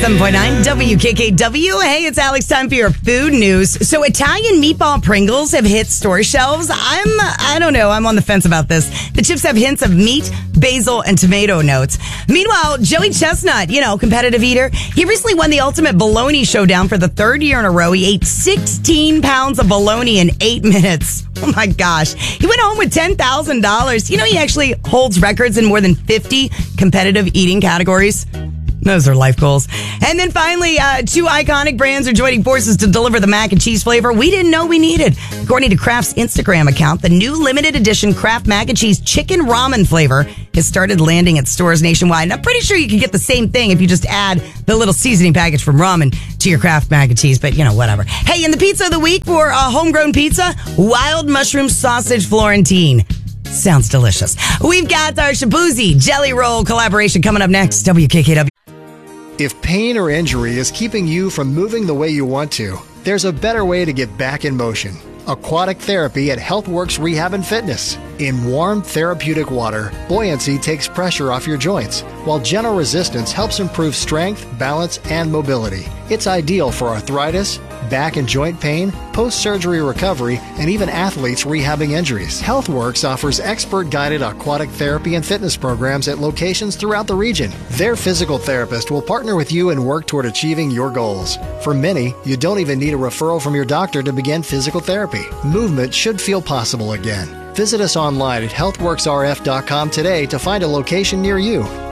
107.9 WKKW. Hey, it's Alex. Time for your food news. So Italian meatball Pringles have hit store shelves. I don't know. I'm on the fence about this. The chips have hints of meat, basil, and tomato notes. Meanwhile, Joey Chestnut, competitive eater, he recently won the Ultimate Bologna Showdown for the third year in a row. He ate 16 pounds of bologna in 8 minutes. Oh my gosh. He went home with $10,000. He actually holds records in more than 50 competitive eating categories. Those are life goals. And then finally, two iconic brands are joining forces to deliver the mac and cheese flavor we didn't know we needed. According to Kraft's Instagram account, the new limited edition Kraft mac and cheese chicken ramen flavor has started landing at stores nationwide. And I'm pretty sure you can get the same thing if you just add the little seasoning package from ramen to your Kraft mac and cheese, but whatever. Hey, in the pizza of the week for homegrown pizza, wild mushroom sausage Florentine. Sounds delicious. We've got our Shaboozey Jelly Roll collaboration coming up next. WKKW. If pain or injury is keeping you from moving the way you want to, there's a better way to get back in motion. Aquatic therapy at HealthWorks Rehab and Fitness. In warm, therapeutic water, buoyancy takes pressure off your joints, while gentle resistance helps improve strength, balance, and mobility. It's ideal for arthritis, back and joint pain, post-surgery recovery, and even athletes rehabbing injuries. HealthWorks offers expert-guided aquatic therapy and fitness programs at locations throughout the region. Their physical therapist will partner with you and work toward achieving your goals. For many, you don't even need a referral from your doctor to begin physical therapy. Movement should feel possible again. Visit us online at healthworksrf.com today to find a location near you.